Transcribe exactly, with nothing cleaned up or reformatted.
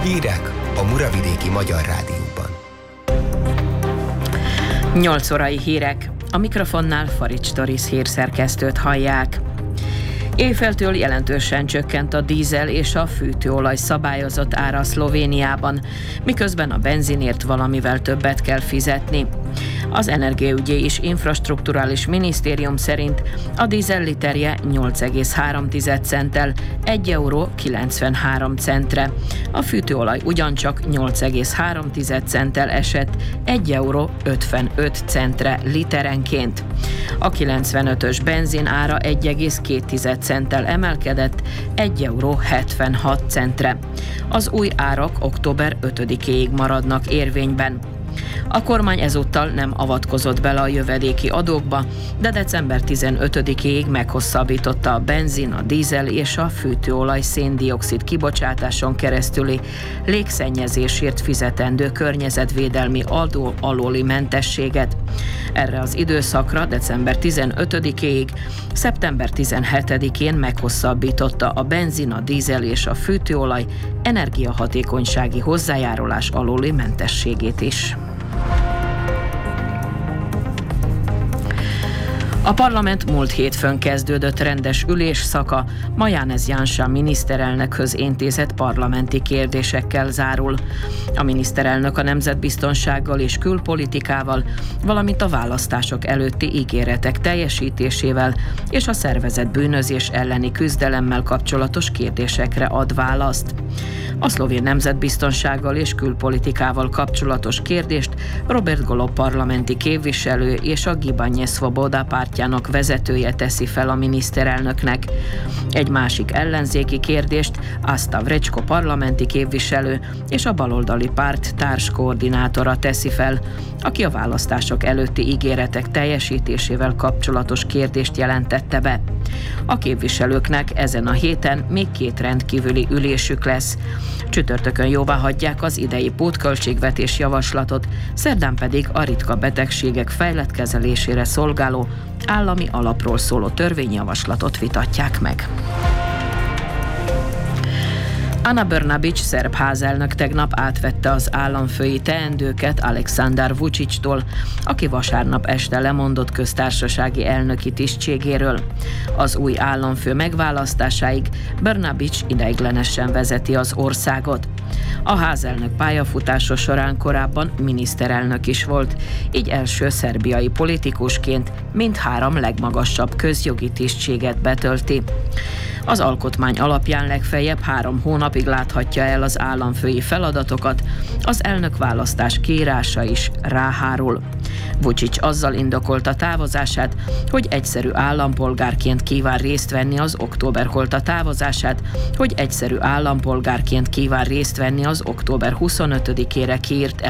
Hírek a Muravidéki Magyar Rádióban. nyolc órai hírek. A mikrofonnál Farics Doris hírszerkesztőt hallják. Éjféltől jelentősen csökkent a dízel és a fűtőolaj szabályozott ára Szlovéniában, miközben a benzinért valamivel többet kell fizetni. Az Energiaügyi és Infrastrukturális Minisztérium szerint a dízel literje nyolc egész három centtel egy euró kilencvenhárom centre. A fűtőolaj ugyancsak nyolc egész három centtel esett egy euró ötvenöt centre literenként. A kilencvenötös benzin ára egy egész két centtel emelkedett egy euró hetvenhat centre. Az új árak október ötödikéig maradnak érvényben. A kormány ezúttal nem avatkozott bele a jövedéki adókba, de december tizenötödikéig meghosszabbította a benzin, a dízel és a fűtőolaj széndioxid kibocsátáson keresztüli légszennyezésért fizetendő környezetvédelmi adó alóli mentességet. Erre az időszakra december tizenötödikéig, szeptember tizenhetedikén meghosszabbította a benzin, a dízel és a fűtőolaj energiahatékonysági hozzájárulás alóli mentességét is. A parlament múlt hétfőn kezdődött rendes ülésszaka Majánes Janša miniszterelnökhöz intézett parlamenti kérdésekkel zárul. A miniszterelnök a nemzetbiztonsággal és külpolitikával, valamint a választások előtti ígéretek teljesítésével és a szervezett bűnözés elleni küzdelemmel kapcsolatos kérdésekre ad választ. A szlovén nemzetbiztonsággal és külpolitikával kapcsolatos kérdést Robert Golob parlamenti képviselő és a Gibanje Svoboda pártjának vezetője teszi fel a miniszterelnöknek. Egy másik ellenzéki kérdést Asta Vrečko parlamenti képviselő és a baloldali párt társkoordinátora teszi fel, aki a választások előtti ígéretek teljesítésével kapcsolatos kérdést jelentette be. A képviselőknek ezen a héten még két rendkívüli ülésük lesz. Csütörtökön jóváhagyják az idei pótköltségvetés javaslatot, szerdán pedig a ritka betegségek fejlett kezelésére szolgáló állami alapról szóló törvényjavaslatot vitatják meg. Ana Brnabić szerb házelnök tegnap átvette az államfői teendőket Aleksandar Vučićtól, aki vasárnap este lemondott köztársasági elnöki tisztségéről. Az új államfő megválasztásáig Brnabić ideiglenesen vezeti az országot. A házelnök pályafutása során korábban miniszterelnök is volt, így első szerbiai politikusként mindhárom legmagasabb közjogi tisztséget betölti. Az alkotmány alapján legfeljebb három hónapig láthatja el az államfői feladatokat, az elnökválasztás kiírása is ráhárul. Vučić azzal indokolta távozását, hogy egyszerű állampolgárként kíván részt venni az október holta távozását, hogy egyszerű állampolgárként kíván részt venni az október huszonötödikére kiírt